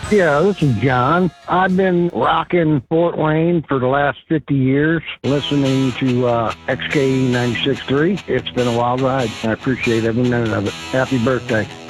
Yeah, this is John. I've been rocking Fort Wayne for the last 50 years, listening to XK 96.3. It's been a wild ride. I appreciate every minute of it. Happy birthday.